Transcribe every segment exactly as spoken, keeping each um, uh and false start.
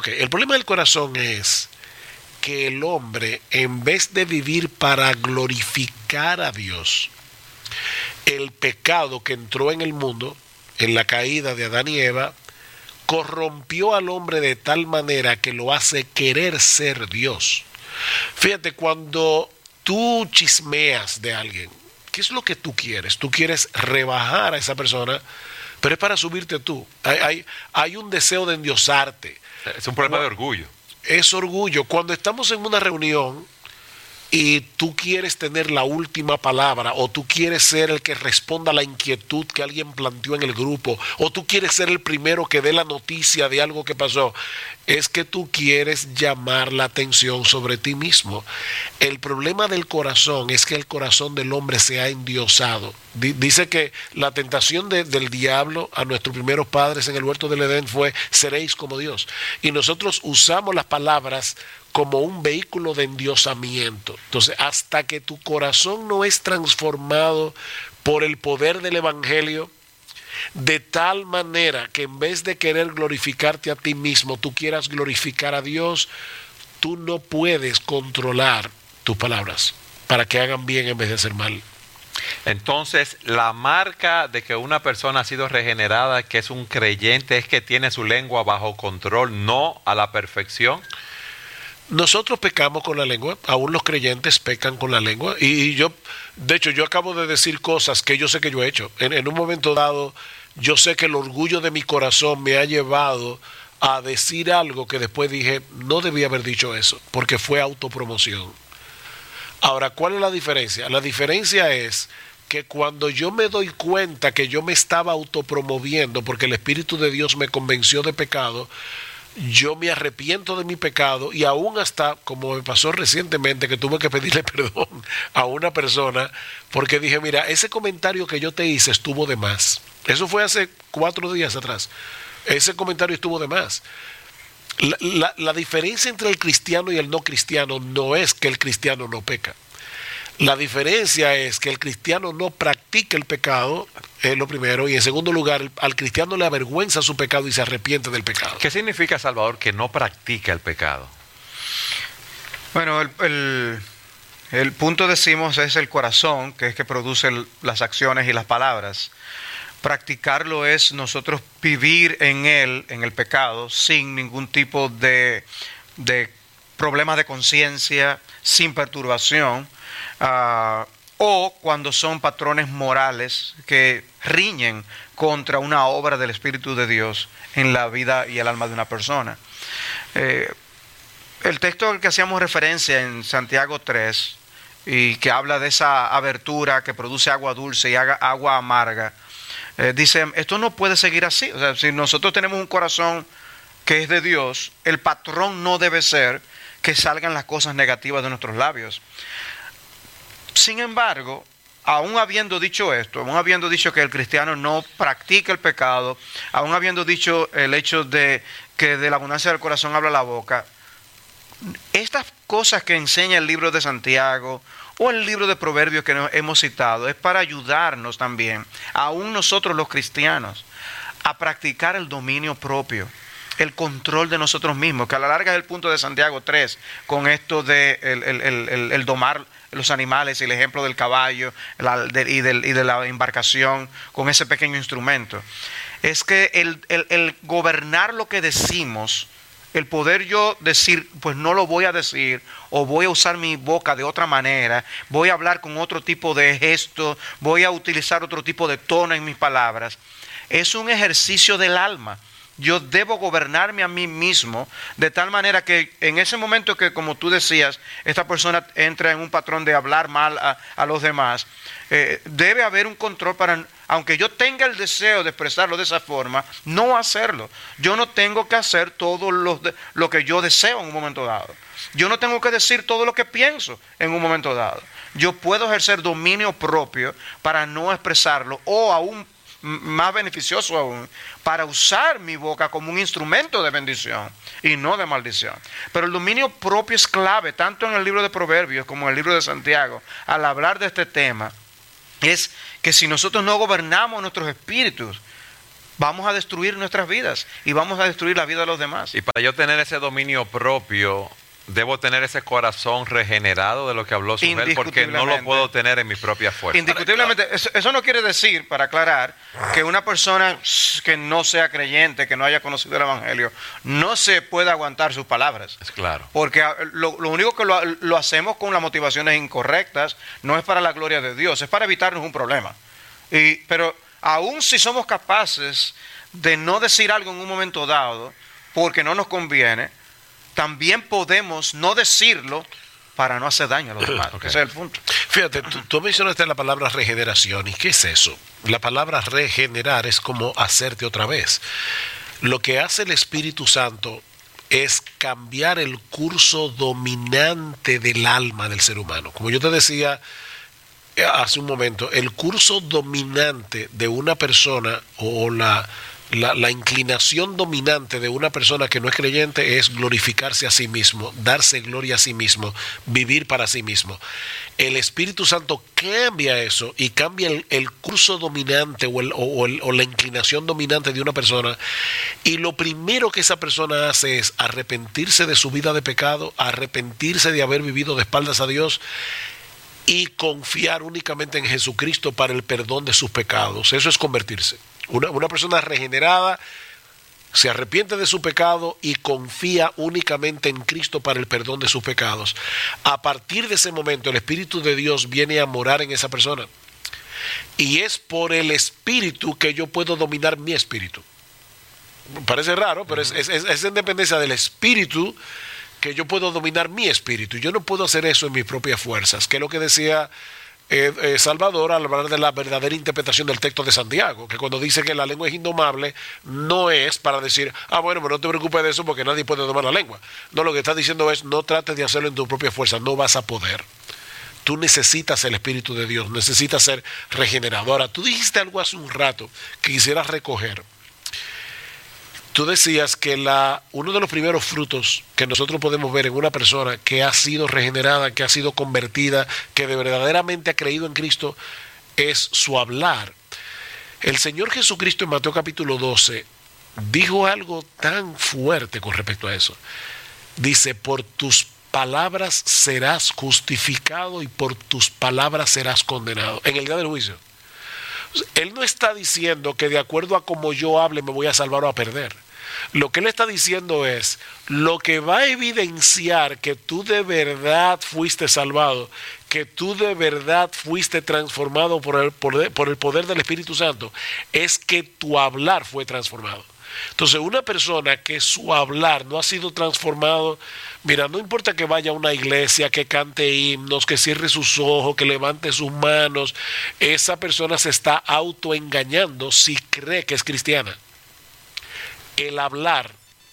Ok, el problema del corazón es que el hombre, en vez de vivir para glorificar a Dios, el pecado que entró en el mundo, en la caída de Adán y Eva, corrompió al hombre de tal manera que lo hace querer ser Dios. Fíjate, cuando tú chismeas de alguien, ¿qué es lo que tú quieres? Tú quieres rebajar a esa persona, pero es para subirte tú. Hay, hay, hay un deseo de endiosarte. Es un problema de orgullo. Es orgullo. Cuando estamos en una reunión y tú quieres tener la última palabra, o tú quieres ser el que responda a la inquietud que alguien planteó en el grupo, o tú quieres ser el primero que dé la noticia de algo que pasó, es que tú quieres llamar la atención sobre ti mismo. El problema del corazón es que el corazón del hombre se ha endiosado. Dice que la tentación de, del diablo a nuestros primeros padres en el huerto del Edén fue: seréis como Dios. Y nosotros usamos las palabras como un vehículo de endiosamiento. Entonces, hasta que tu corazón no es transformado por el poder del Evangelio, de tal manera que en vez de querer glorificarte a ti mismo, tú quieras glorificar a Dios, tú no puedes controlar tus palabras para que hagan bien en vez de hacer mal. Entonces, la marca de que una persona ha sido regenerada, que es un creyente, es que tiene su lengua bajo control, no a la perfección. Nosotros pecamos con la lengua, aún los creyentes pecan con la lengua, y yo, de hecho, yo acabo de decir cosas que yo sé que yo he hecho. En, en un momento dado, yo sé que el orgullo de mi corazón me ha llevado a decir algo que después dije: no debía haber dicho eso, porque fue autopromoción. Ahora, ¿cuál es la diferencia? La diferencia es que cuando yo me doy cuenta que yo me estaba autopromoviendo porque el Espíritu de Dios me convenció de pecado, yo me arrepiento de mi pecado, y aún hasta, como me pasó recientemente, que tuve que pedirle perdón a una persona porque dije: mira, ese comentario que yo te hice estuvo de más. Eso fue hace cuatro días atrás. Ese comentario estuvo de más. La, la, la diferencia entre el cristiano y el no cristiano no es que el cristiano no peca. La diferencia es que el cristiano no practica el pecado, es lo primero, y en segundo lugar, al cristiano le avergüenza su pecado y se arrepiente del pecado. ¿Qué significa, Salvador, que no practica el pecado? Bueno, el, el, el punto, decimos, es el corazón, que es que produce el, las acciones y las palabras. Practicarlo es nosotros vivir en él, en el pecado, sin ningún tipo de, de problemas de conciencia, sin perturbación. Uh, o cuando son patrones morales que riñen contra una obra del Espíritu de Dios en la vida y el alma de una persona. Eh, el texto al que hacíamos referencia en Santiago tres, y que habla de esa abertura que produce agua dulce y agua amarga, eh, dice, esto no puede seguir así. O sea, si nosotros tenemos un corazón que es de Dios, el patrón no debe ser que salgan las cosas negativas de nuestros labios. Sin embargo, aún habiendo dicho esto, aún habiendo dicho que el cristiano no practica el pecado, aún habiendo dicho el hecho de que de la abundancia del corazón habla la boca, estas cosas que enseña el libro de Santiago o el libro de Proverbios que hemos citado es para ayudarnos también, aún nosotros los cristianos, a practicar el dominio propio, el control de nosotros mismos, que a la larga es el punto de Santiago tres, con esto de el, el, el, el, el domar los animales y el ejemplo del caballo la, de, y, del, y de la embarcación con ese pequeño instrumento. Es que el, el, el gobernar lo que decimos, el poder yo decir, pues no lo voy a decir, o voy a usar mi boca de otra manera, voy a hablar con otro tipo de gesto, voy a utilizar otro tipo de tono en mis palabras, es un ejercicio del alma. Yo debo gobernarme a mí mismo de tal manera que en ese momento que, como tú decías, esta persona entra en un patrón de hablar mal a, a los demás, eh, debe haber un control para, aunque yo tenga el deseo de expresarlo de esa forma, no hacerlo. Yo no tengo que hacer todo lo, lo que yo deseo en un momento dado. Yo no tengo que decir todo lo que pienso en un momento dado. Yo puedo ejercer dominio propio para no expresarlo, o aún más beneficioso aún, para usar mi boca como un instrumento de bendición y no de maldición. Pero el dominio propio es clave, tanto en el libro de Proverbios como en el libro de Santiago, al hablar de este tema, es que si nosotros no gobernamos nuestros espíritus, vamos a destruir nuestras vidas y vamos a destruir la vida de los demás. Y para yo tener ese dominio propio, debo tener ese corazón regenerado de lo que habló Sujel, porque no lo puedo tener en mi propia fuerza. Indiscutiblemente. Eso, eso no quiere decir, para aclarar, que una persona que no sea creyente, que no haya conocido el Evangelio, no se pueda aguantar sus palabras. Es claro. Porque lo, lo único que lo, lo hacemos con las motivaciones incorrectas no es para la gloria de Dios, es para evitarnos un problema. Y, pero aún si somos capaces de no decir algo en un momento dado, porque no nos conviene, también podemos no decirlo para no hacer daño a los demás. Okay. Ese es el punto. Fíjate, tú, tú mencionaste la palabra regeneración. ¿Y qué es eso? La palabra regenerar es como hacerte otra vez. Lo que hace el Espíritu Santo es cambiar el curso dominante del alma del ser humano. Como yo te decía hace un momento, el curso dominante de una persona o la... La, la inclinación dominante de una persona que no es creyente es glorificarse a sí mismo, darse gloria a sí mismo, vivir para sí mismo. El Espíritu Santo cambia eso y cambia el, el curso dominante o, el, o, el, o la inclinación dominante de una persona, y lo primero que esa persona hace es arrepentirse de su vida de pecado, arrepentirse de haber vivido de espaldas a Dios y confiar únicamente en Jesucristo para el perdón de sus pecados. Eso es convertirse. Una, una persona regenerada se arrepiente de su pecado y confía únicamente en Cristo para el perdón de sus pecados. A partir de ese momento, el Espíritu de Dios viene a morar en esa persona. Y es por el Espíritu que yo puedo dominar mi espíritu. Parece raro, pero uh-huh. es, es, es en dependencia del Espíritu que yo puedo dominar mi espíritu. Yo no puedo hacer eso en mis propias fuerzas, que es lo que decía Eh, eh, Salvador al hablar de la verdadera interpretación del texto de Santiago, que cuando dice que la lengua es indomable, no es para decir, ah bueno, pero no te preocupes de eso porque nadie puede domar la lengua. No, lo que está diciendo es, no trates de hacerlo en tu propia fuerza, no vas a poder. Tú necesitas el Espíritu de Dios, necesitas ser regenerado. Ahora, tú dijiste algo hace un rato que quisieras recoger. Tú decías que la, uno de los primeros frutos que nosotros podemos ver en una persona que ha sido regenerada, que ha sido convertida, que de verdaderamente ha creído en Cristo, es su hablar. El Señor Jesucristo en Mateo capítulo doce dijo algo tan fuerte con respecto a eso. Dice, por tus palabras serás justificado y por tus palabras serás condenado en el día del juicio. Él no está diciendo que de acuerdo a cómo yo hable me voy a salvar o a perder. Lo que él está diciendo es, lo que va a evidenciar que tú de verdad fuiste salvado, que tú de verdad fuiste transformado por el poder, por el poder del Espíritu Santo, es que tu hablar fue transformado. Entonces, una persona que su hablar no ha sido transformado, mira, no importa que vaya a una iglesia, que cante himnos, que cierre sus ojos, que levante sus manos, esa persona se está autoengañando si cree que es cristiana. El hablar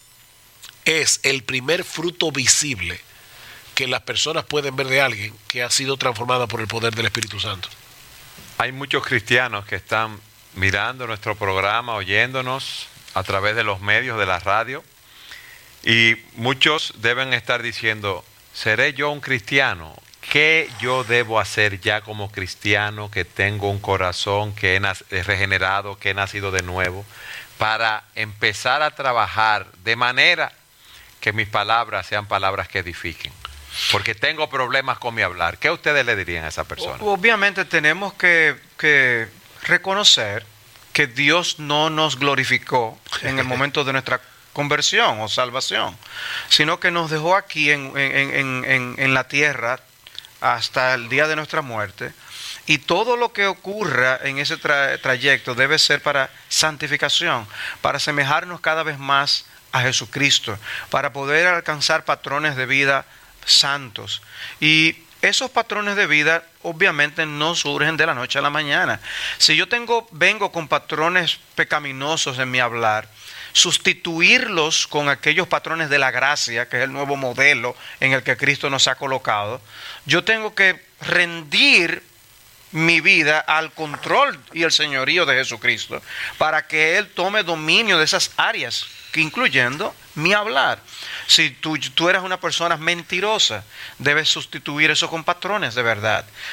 es el primer fruto visible que las personas pueden ver de alguien que ha sido transformada por el poder del Espíritu Santo. Hay muchos cristianos que están mirando nuestro programa, oyéndonos a través de los medios, de la radio, y muchos deben estar diciendo, ¿seré yo un cristiano? ¿Qué yo debo hacer ya como cristiano, que tengo un corazón que he regenerado, que he nacido de nuevo, para empezar a trabajar de manera que mis palabras sean palabras que edifiquen? Porque tengo problemas con mi hablar. ¿Qué ustedes le dirían a esa persona? Obviamente tenemos que, que reconocer que Dios no nos glorificó en el momento de nuestra conversión o salvación, sino que nos dejó aquí en, en, en, en, en la tierra hasta el día de nuestra muerte, y todo lo que ocurra en ese tra- trayecto debe ser para santificación, para asemejarnos cada vez más a Jesucristo, para poder alcanzar patrones de vida santos. Y esos patrones de vida obviamente no surgen de la noche a la mañana. Si yo tengo, vengo con patrones pecaminosos en mi hablar, sustituirlos con aquellos patrones de la gracia, que es el nuevo modelo en el que Cristo nos ha colocado, yo tengo que rendir mi vida al control y el señorío de Jesucristo para que Él tome dominio de esas áreas, incluyendo mi hablar. Si tú, tú eres una persona mentirosa, debes sustituir eso con patrones de verdad.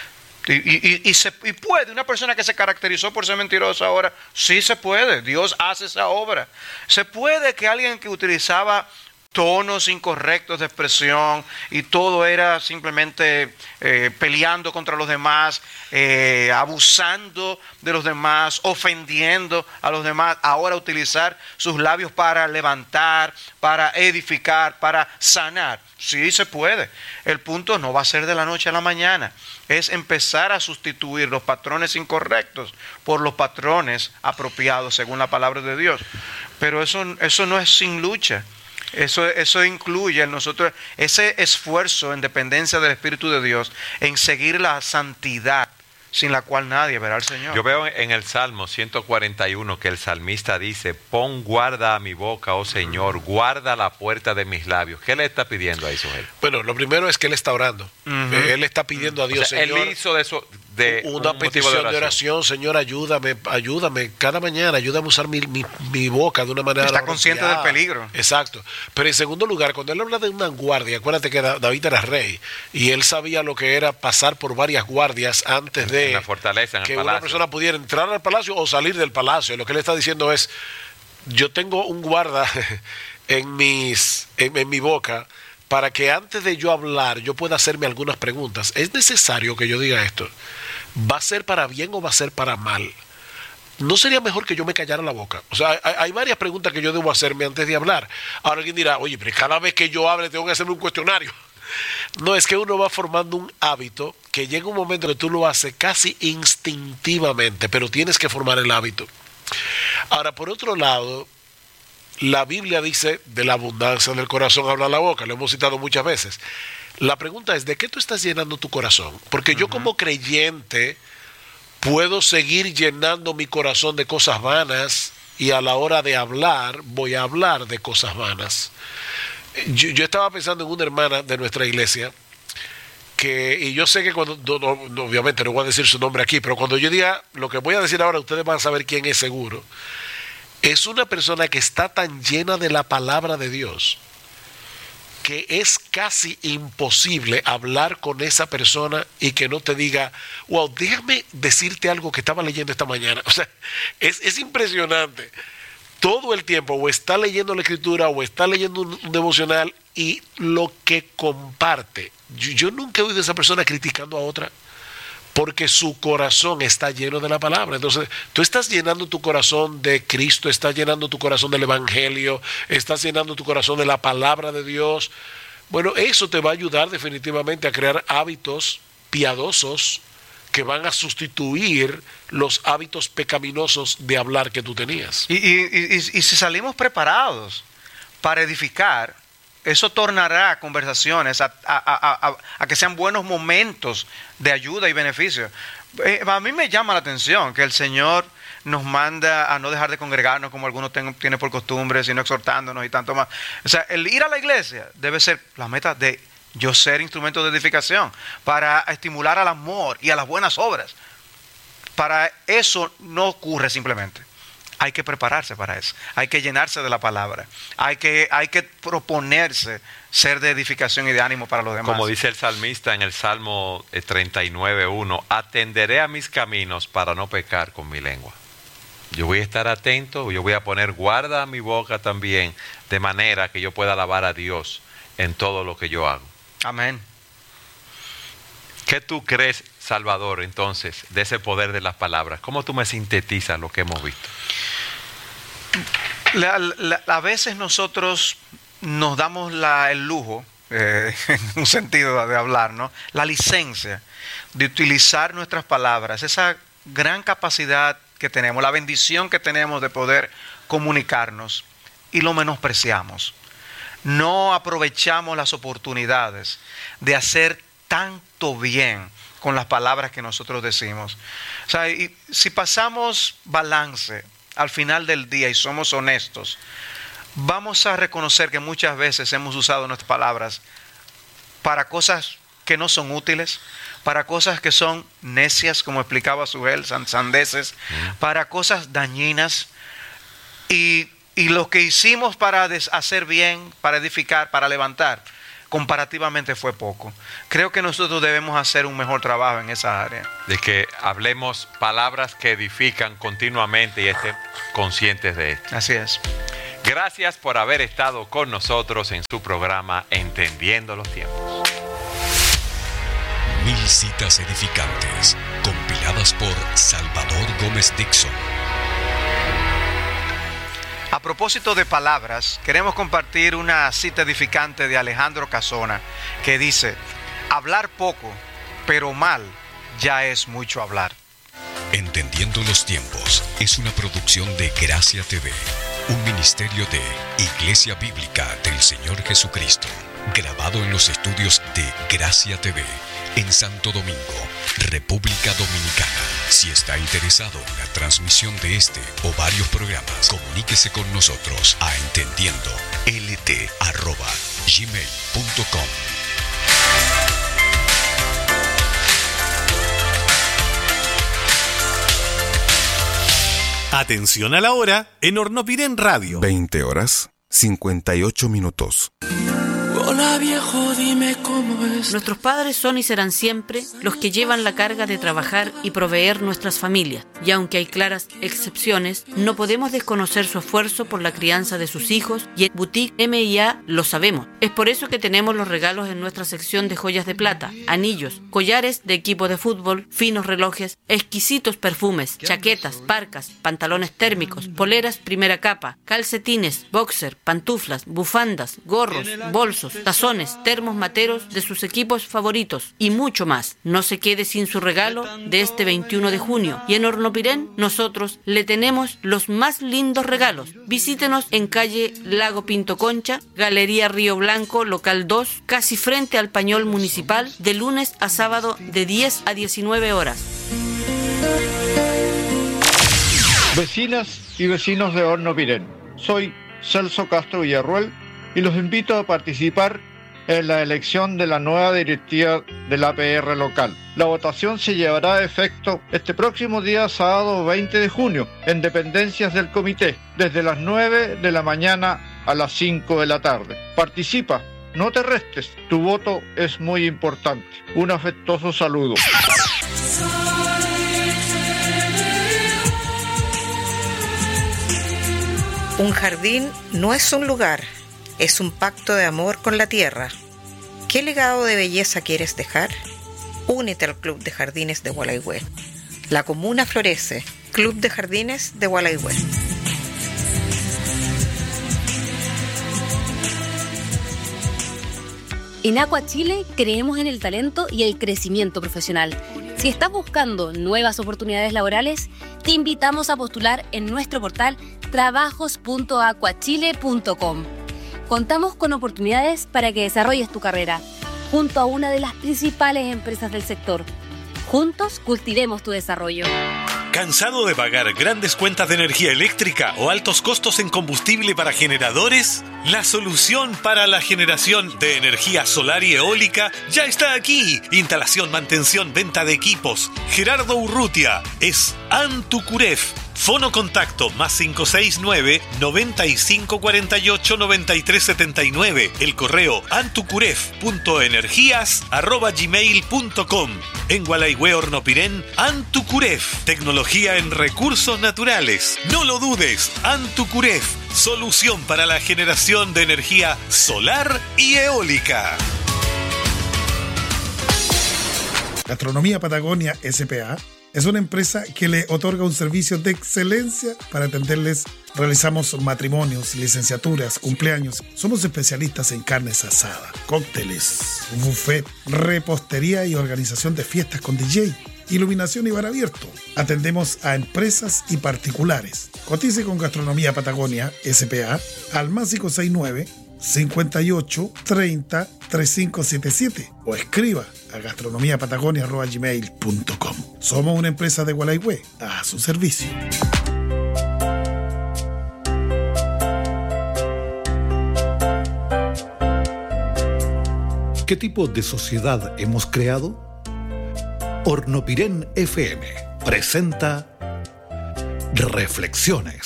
Y, y, y, se, y puede, una persona que se caracterizó por ser mentirosa ahora, sí se puede, Dios hace esa obra. Se puede que alguien que utilizaba tonos incorrectos de expresión y todo era simplemente eh, peleando contra los demás, eh, abusando de los demás, ofendiendo a los demás, ahora utilizar sus labios para levantar, para edificar, para sanar. Sí se puede. El punto no va a ser de la noche a la mañana, es empezar a sustituir los patrones incorrectos por los patrones apropiados según la palabra de Dios. Pero eso, eso no es sin lucha. Eso, eso incluye en nosotros ese esfuerzo en dependencia del Espíritu de Dios, en seguir la santidad sin la cual nadie verá al Señor. Yo veo en el Salmo ciento cuarenta y uno que el salmista dice: pon guarda a mi boca, oh Señor, guarda la puerta de mis labios. ¿Qué le está pidiendo ahí, Sujel? Bueno, lo primero es que él está orando. Uh-huh. Él está pidiendo a Dios, o sea, Señor. Él hizo de eso de una un petición de oración. de oración. Señor, ayúdame, ayúdame cada mañana, ayúdame a usar mi, mi, mi boca de una manera. Está consciente del peligro. Exacto. Pero en segundo lugar, cuando él habla de una guardia, acuérdate que David era rey y él sabía lo que era pasar por varias guardias antes de en la fortaleza, en que el una palacio. persona pudiera entrar al palacio o salir del palacio. Lo que él está diciendo es: yo tengo un guarda en mis en, en mi boca, para que antes de yo hablar yo pueda hacerme algunas preguntas. ¿Es necesario que yo diga esto? ¿Va a ser para bien o va a ser para mal? ¿No sería mejor que yo me callara la boca? O sea, hay, hay varias preguntas que yo debo hacerme antes de hablar. Ahora alguien dirá: oye, pero cada vez que yo hable tengo que hacerme un cuestionario. No, es que uno va formando un hábito que llega un momento que tú lo haces casi instintivamente, pero tienes que formar el hábito. Ahora, por otro lado, la Biblia dice: de la abundancia del corazón habla la boca. Lo hemos citado muchas veces. La pregunta es: ¿de qué tú estás llenando tu corazón? Porque yo, como creyente, puedo seguir llenando mi corazón de cosas vanas y a la hora de hablar voy a hablar de cosas vanas. Yo, yo estaba pensando en una hermana de nuestra iglesia que, y yo sé que cuando, no, no, obviamente no voy a decir su nombre aquí, pero cuando yo diga lo que voy a decir ahora, ustedes van a saber quién es seguro. Es una persona que está tan llena de la palabra de Dios que es casi imposible hablar con esa persona y que no te diga: wow, déjame decirte algo que estaba leyendo esta mañana. O sea, es, es impresionante. Todo el tiempo o está leyendo la escritura o está leyendo un, un devocional, y lo que comparte. Yo, yo nunca he oído a esa persona criticando a otra, porque su corazón está lleno de la palabra. Entonces, tú estás llenando tu corazón de Cristo, estás llenando tu corazón del Evangelio, estás llenando tu corazón de la palabra de Dios. Bueno, eso te va a ayudar definitivamente a crear hábitos piadosos que van a sustituir los hábitos pecaminosos de hablar que tú tenías. Y, y, y, y si salimos preparados para edificar, eso tornará conversaciones a, a, a, a, a que sean buenos momentos de ayuda y beneficio. Eh, a mí me llama la atención que el Señor nos manda a no dejar de congregarnos como algunos ten, tienen por costumbre, sino exhortándonos y tanto más. O sea, el ir a la iglesia debe ser la meta de yo ser instrumento de edificación, para estimular al amor y a las buenas obras. Para eso no ocurre simplemente. Hay que prepararse para eso. Hay que llenarse de la palabra. Hay que, hay que proponerse ser de edificación y de ánimo para los demás. Como dice el salmista en el Salmo treinta y nueve uno: atenderé a mis caminos para no pecar con mi lengua. Yo voy a estar atento, yo voy a poner guarda a mi boca también, de manera que yo pueda alabar a Dios en todo lo que yo hago. Amén. ¿Qué tú crees, Salvador, entonces, de ese poder de las palabras? ¿Cómo tú me sintetizas lo que hemos visto? La, la, a veces nosotros nos damos la, el lujo, eh, en un sentido de hablar, ¿no? La licencia de utilizar nuestras palabras, esa gran capacidad que tenemos, la bendición que tenemos de poder comunicarnos, y lo menospreciamos. No aprovechamos las oportunidades de hacer tanto bien con las palabras que nosotros decimos. O sea, y si pasamos balance al final del día y somos honestos, vamos a reconocer que muchas veces hemos usado nuestras palabras para cosas que no son útiles, para cosas que son necias, como explicaba Sujel, sandeces, mm. para cosas dañinas, y, y lo que hicimos para hacer bien, para edificar, para levantar, comparativamente fue poco. Creo que nosotros debemos hacer un mejor trabajo en esa área. De que hablemos palabras que edifican continuamente y estén conscientes de esto. Así es. Gracias por haber estado con nosotros en su programa Entendiendo los Tiempos. Mil citas edificantes, compiladas por Salvador Gómez Dixon. A propósito de palabras, queremos compartir una cita edificante de Alejandro Casona que dice: hablar poco, pero mal, ya es mucho hablar. Entendiendo los Tiempos es una producción de Gracia T V, un ministerio de Iglesia Bíblica del Señor Jesucristo, grabado en los estudios de Gracia T V en Santo Domingo, República Dominicana. Si está interesado en la transmisión de este o varios programas, comuníquese con nosotros a entendiendo l t arroba gmail punto com. Atención a la hora en Hornopiren Radio. veinte horas, cincuenta y ocho minutos. Hola viejo, dime cómo es. Nuestros padres son y serán siempre los que llevan la carga de trabajar y proveer nuestras familias. Y aunque hay claras excepciones, no podemos desconocer su esfuerzo por la crianza de sus hijos, y en Boutique M y A lo sabemos. Es por eso que tenemos los regalos en nuestra sección de joyas de plata, anillos, collares de equipo de fútbol, finos relojes, exquisitos perfumes, chaquetas, parcas, pantalones térmicos, poleras primera capa, calcetines, boxer, pantuflas, bufandas, gorros, bolsos, tazones, termos materos de sus equipos favoritos y mucho más. No se quede sin su regalo de este veintiuno de junio. Y en Hornopiren nosotros le tenemos los más lindos regalos. Visítenos en calle Lago Pinto Concha, Galería Río Blanco, local dos, casi frente al Pañol Municipal, de lunes a sábado de diez a diecinueve horas. Vecinas y vecinos de Hornopiren, soy Celso Castro Villarruel y los invito a participar en la elección de la nueva directiva del A P R local. La votación se llevará a efecto este próximo día sábado veinte de junio en dependencias del comité, desde las nueve de la mañana a las cinco de la tarde. Participa, no te restes, tu voto es muy importante. Un afectuoso saludo. Un jardín no es un lugar, es un pacto de amor con la tierra. ¿Qué legado de belleza quieres dejar? Únete al Club de Jardines de Gualaihue. La comuna florece. Club de Jardines de Gualaihue. En Aqua Chile creemos en el talento y el crecimiento profesional. Si estás buscando nuevas oportunidades laborales, te invitamos a postular en nuestro portal trabajos punto aquachile punto com. Contamos con oportunidades para que desarrolles tu carrera junto a una de las principales empresas del sector. Juntos cultivemos tu desarrollo. ¿Cansado de pagar grandes cuentas de energía eléctrica o altos costos en combustible para generadores? La solución para la generación de energía solar y eólica ya está aquí. Instalación, mantención, venta de equipos. Gerardo Urrutia es Antucuref. Fono contacto más cinco seis nueve, noventa y cinco cuarenta y ocho, noventa y tres setenta y nueve. El correo antucuref punto energías arroba gmail punto com. En Gualaihue, Hornopiren, Antucuref. Tecnología en recursos naturales. No lo dudes, Antucuref. Solución para la generación de energía solar y eólica. Gastronomía Patagonia S P A es una empresa que le otorga un servicio de excelencia para atenderles. Realizamos matrimonios, licenciaturas, cumpleaños. Somos especialistas en carnes asadas, cócteles, buffet, repostería y organización de fiestas con D J, iluminación y bar abierto. Atendemos a empresas y particulares. Cotice con Gastronomía Patagonia S P A al más cinco seis nueve, cincuenta y ocho, treinta, treinta y cinco setenta y siete o escriba a gastronomía patagonia arroba gmail punto com. Somos una empresa de Gualaihue a su servicio. ¿Qué tipo de sociedad hemos creado? Hornopiren F M presenta Reflexiones.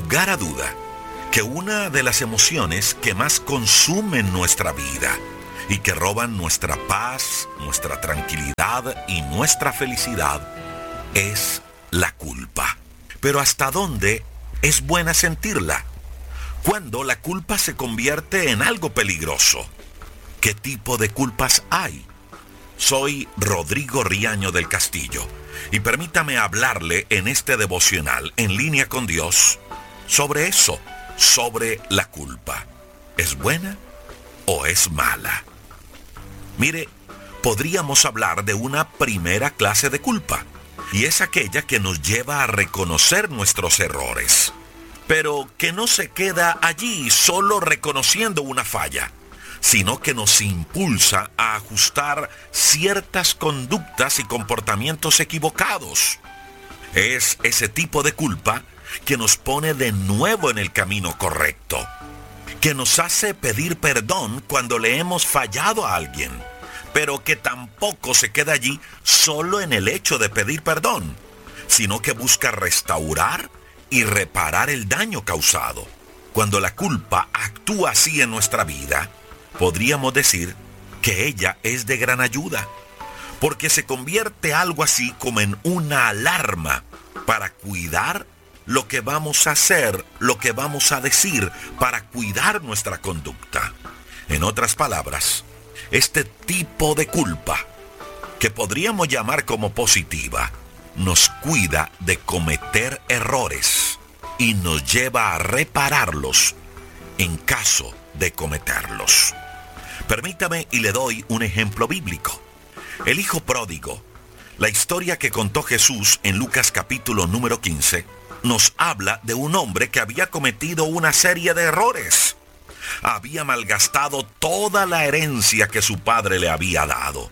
lugar a duda que una de las emociones que más consumen nuestra vida y que roban nuestra paz, nuestra tranquilidad y nuestra felicidad es la culpa. Pero ¿hasta dónde es buena sentirla? ¿Cuándo la culpa se convierte en algo peligroso? ¿Qué tipo de culpas hay? Soy Rodrigo Riaño del Castillo y permítame hablarle en este devocional en línea con Dios sobre eso, sobre la culpa. ¿Es buena o es mala? Mire, podríamos hablar de una primera clase de culpa, y es aquella que nos lleva a reconocer nuestros errores, pero que no se queda allí solo reconociendo una falla, sino que nos impulsa a ajustar ciertas conductas y comportamientos equivocados. Es ese tipo de culpa que nos pone de nuevo en el camino correcto, que nos hace pedir perdón cuando le hemos fallado a alguien, pero que tampoco se queda allí solo en el hecho de pedir perdón, sino que busca restaurar y reparar el daño causado. Cuando la culpa actúa así en nuestra vida, podríamos decir que ella es de gran ayuda, porque se convierte algo así como en una alarma para cuidar lo que vamos a hacer, lo que vamos a decir, para cuidar nuestra conducta. En otras palabras, este tipo de culpa, que podríamos llamar como positiva, nos cuida de cometer errores y nos lleva a repararlos en caso de cometerlos. Permítame y le doy un ejemplo bíblico. El hijo pródigo, la historia que contó Jesús en Lucas capítulo número quince, nos habla de un hombre que había cometido una serie de errores. Había malgastado toda la herencia que su padre le había dado.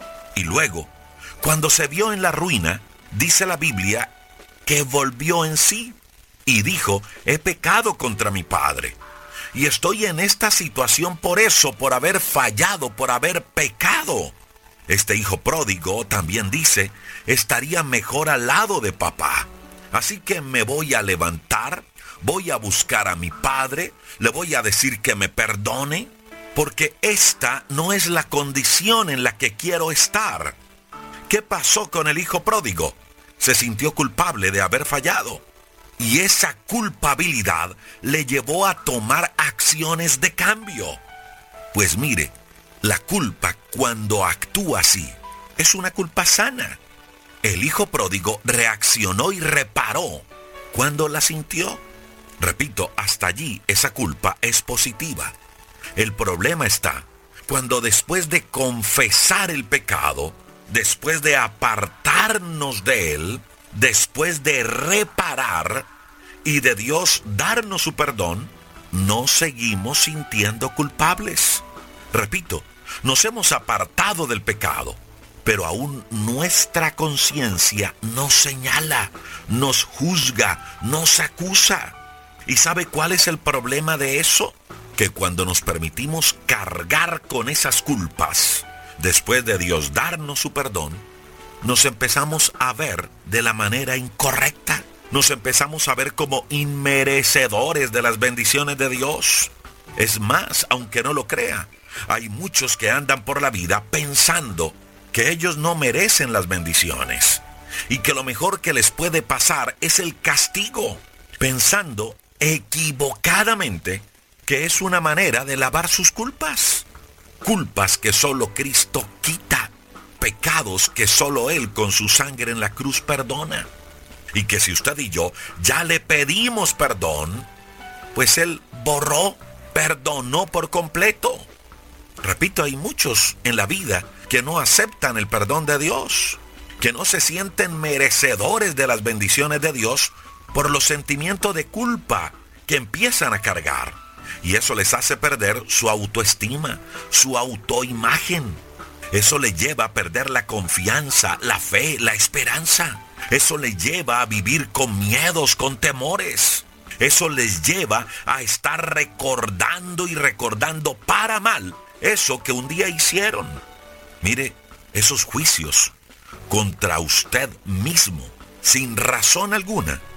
Y luego, cuando se vio en la ruina, dice la Biblia que volvió en sí y dijo: he pecado contra mi padre. Y estoy en esta situación por eso, por haber fallado, por haber pecado. Este hijo pródigo también dice: estaría mejor al lado de papá. Así que me voy a levantar, voy a buscar a mi padre, le voy a decir que me perdone, porque esta no es la condición en la que quiero estar. ¿Qué pasó con el hijo pródigo? Se sintió culpable de haber fallado. Y esa culpabilidad le llevó a tomar acciones de cambio. Pues mire, la culpa, cuando actúa así, es una culpa sana. El hijo pródigo reaccionó y reparó cuando la sintió. Repito, hasta allí esa culpa es positiva. El problema está cuando después de confesar el pecado, después de apartarnos de él, después de reparar y de Dios darnos su perdón, no seguimos sintiendo culpables. Repito, nos hemos apartado del pecado, pero aún nuestra conciencia nos señala, nos juzga, nos acusa. ¿Y sabe cuál es el problema de eso? Que cuando nos permitimos cargar con esas culpas, después de Dios darnos su perdón, nos empezamos a ver de la manera incorrecta. Nos empezamos a ver como inmerecedores de las bendiciones de Dios. Es más, aunque no lo crea, hay muchos que andan por la vida pensando que ellos no merecen las bendiciones y que lo mejor que les puede pasar es el castigo, pensando equivocadamente que es una manera de lavar sus culpas. Culpas que solo Cristo quita, pecados que solo Él con su sangre en la cruz perdona. Y que si usted y yo ya le pedimos perdón, pues Él borró, perdonó por completo. Repito, hay muchos en la vida que no aceptan el perdón de Dios, que no se sienten merecedores de las bendiciones de Dios por los sentimientos de culpa que empiezan a cargar. Y eso les hace perder su autoestima, su autoimagen. Eso les lleva a perder la confianza, la fe, la esperanza. Eso les lleva a vivir con miedos, con temores. Eso les lleva a estar recordando y recordando para mal eso que un día hicieron. Mire, esos juicios contra usted mismo, sin razón alguna,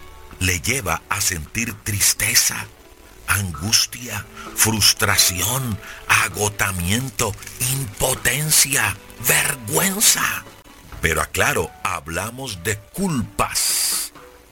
le lleva a sentir tristeza, angustia, frustración, agotamiento, impotencia, vergüenza. Pero aclaro, hablamos de culpas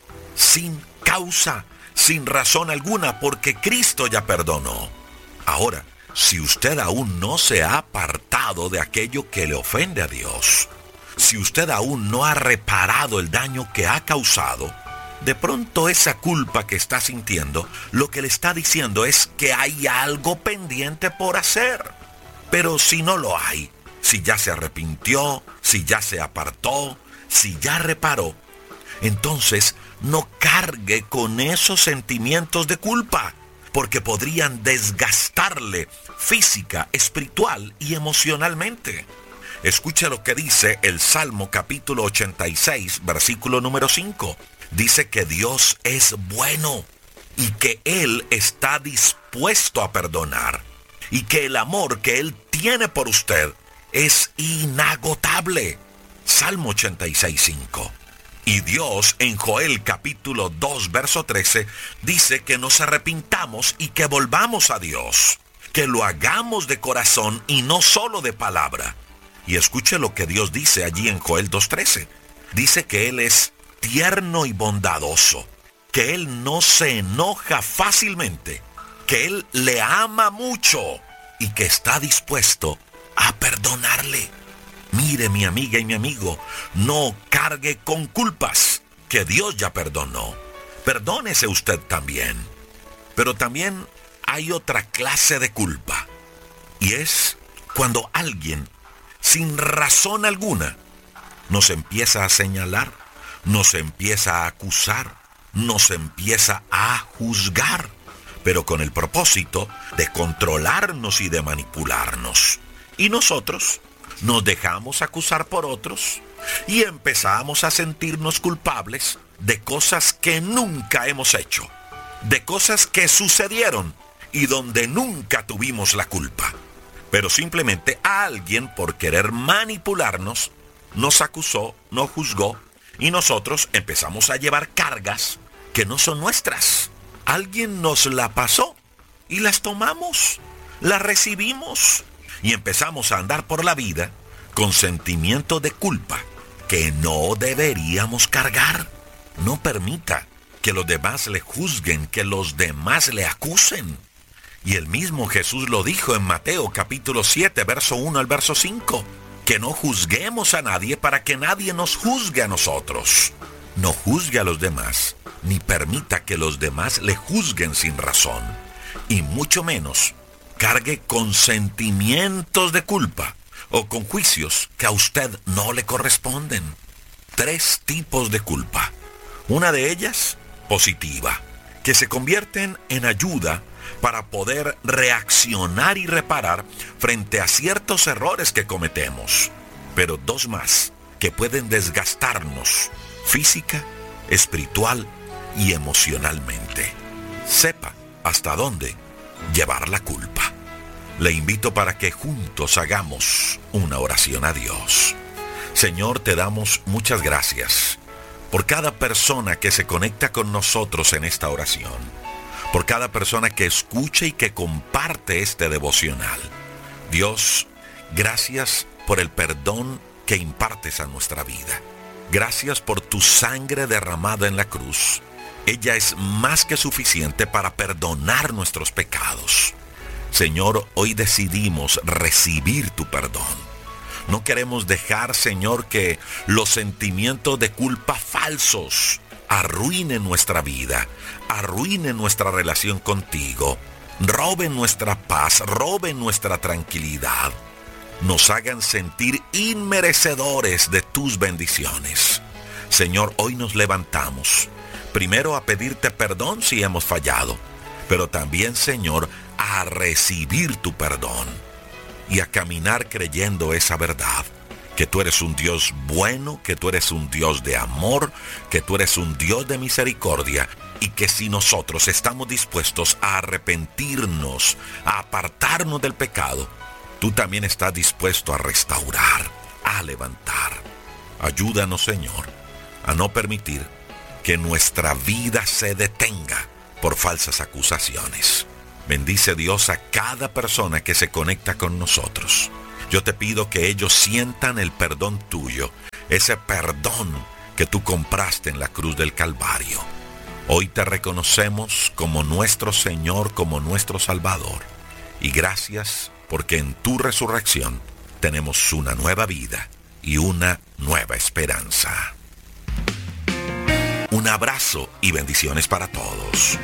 sin causa, sin razón alguna, porque Cristo ya perdonó. Ahora, si usted aún no se ha apartado de aquello que le ofende a Dios, si usted aún no ha reparado el daño que ha causado, de pronto esa culpa que está sintiendo, lo que le está diciendo es que hay algo pendiente por hacer. Pero si no lo hay, si ya se arrepintió, si ya se apartó, si ya reparó, entonces no cargue con esos sentimientos de culpa, porque podrían desgastarle física, espiritual y emocionalmente. Escuche lo que dice el Salmo capítulo ochenta y seis, versículo número cinco. Dice que Dios es bueno y que Él está dispuesto a perdonar y que el amor que Él tiene por usted es inagotable. Salmo ochenta y seis, cinco. Y Dios en Joel capítulo dos, verso trece, dice que nos arrepintamos y que volvamos a Dios, que lo hagamos de corazón y no solo de palabra. Y escuche lo que Dios dice allí en Joel dos, trece. Dice que Él es tierno y bondadoso, que Él no se enoja fácilmente, que Él le ama mucho y que está dispuesto a perdonarle. Mire, mi amiga y mi amigo, no cargue con culpas, que Dios ya perdonó. Perdónese usted también. Pero también hay otra clase de culpa, y es cuando alguien, sin razón alguna, nos empieza a señalar, nos empieza a acusar, nos empieza a juzgar, pero con el propósito de controlarnos y de manipularnos. Y nosotros nos dejamos acusar por otros y empezamos a sentirnos culpables de cosas que nunca hemos hecho, de cosas que sucedieron y donde nunca tuvimos la culpa. Pero simplemente alguien, por querer manipularnos, nos acusó, nos juzgó, y nosotros empezamos a llevar cargas que no son nuestras. Alguien nos la pasó y las tomamos, las recibimos y empezamos a andar por la vida con sentimiento de culpa que no deberíamos cargar. No permita que los demás le juzguen, que los demás le acusen. Y el mismo Jesús lo dijo en Mateo capítulo siete, verso uno al verso cinco. Que no juzguemos a nadie para que nadie nos juzgue a nosotros. No juzgue a los demás, ni permita que los demás le juzguen sin razón. Y mucho menos cargue con sentimientos de culpa o con juicios que a usted no le corresponden. Tres tipos de culpa. Una de ellas, positiva, que se convierten en ayuda para poder reaccionar y reparar frente a ciertos errores que cometemos. Pero dos más, que pueden desgastarnos física, espiritual y emocionalmente. Sepa hasta dónde llevar la culpa. Le invito para que juntos hagamos una oración a Dios. Señor, te damos muchas gracias por cada persona que se conecta con nosotros en esta oración, por cada persona que escucha y que comparte este devocional. Dios, gracias por el perdón que impartes a nuestra vida. Gracias por tu sangre derramada en la cruz. Ella es más que suficiente para perdonar nuestros pecados. Señor, hoy decidimos recibir tu perdón. No queremos dejar, Señor, que los sentimientos de culpa falsos arruinen nuestra vida, arruinen nuestra relación contigo, roben nuestra paz, roben nuestra tranquilidad, nos hagan sentir inmerecedores de tus bendiciones. Señor, hoy nos levantamos, primero a pedirte perdón si hemos fallado, pero también, Señor, a recibir tu perdón y a caminar creyendo esa verdad, que tú eres un Dios bueno, que tú eres un Dios de amor, que tú eres un Dios de misericordia, y que si nosotros estamos dispuestos a arrepentirnos, a apartarnos del pecado, tú también estás dispuesto a restaurar, a levantar. Ayúdanos, Señor, a no permitir que nuestra vida se detenga por falsas acusaciones. Bendice, Dios, a cada persona que se conecta con nosotros. Yo te pido que ellos sientan el perdón tuyo, ese perdón que tú compraste en la cruz del Calvario. Hoy te reconocemos como nuestro Señor, como nuestro Salvador. Y gracias porque en tu resurrección tenemos una nueva vida y una nueva esperanza. Un abrazo y bendiciones para todos.